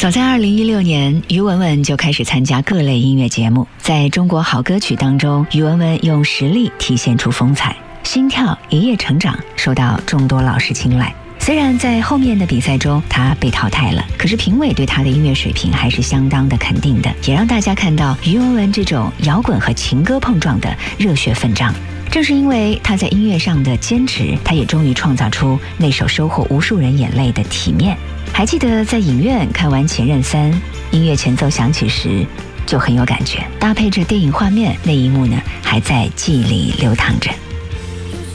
早在2016年，于文文就开始参加各类音乐节目。在中国好歌曲当中，于文文用实力体现出风采，心跳一夜成长，受到众多老师青睐。虽然在后面的比赛中他被淘汰了，可是评委对他的音乐水平还是相当的肯定的，也让大家看到于文文这种摇滚和情歌碰撞的热血奋张。正是因为他在音乐上的坚持，他也终于创造出那首收获无数人眼泪的《体面》。还记得在影院看完《前任3》，音乐前奏响起时就很有感觉，搭配着电影画面，那一幕呢还在记忆里流淌着。